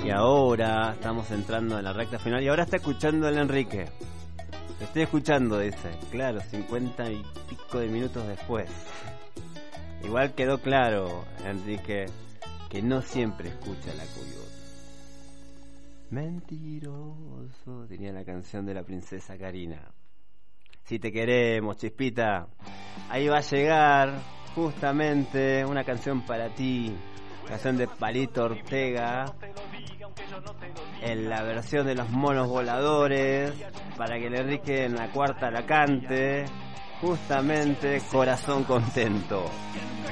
Y ahora estamos entrando en la recta final. Y ahora está escuchando el Enrique. Te estoy escuchando, dice. Claro, 50 y pico de minutos después. Igual quedó claro, Enrique, que no siempre escucha la Cuyot. Mentiroso, tenía la canción de la princesa Karina. Si te queremos, Chispita. Ahí va a llegar justamente una canción para ti. Canción de Palito Ortega, en la versión de los Monos Voladores, para que el Enrique en la cuarta la cante. Justamente Corazón Contento.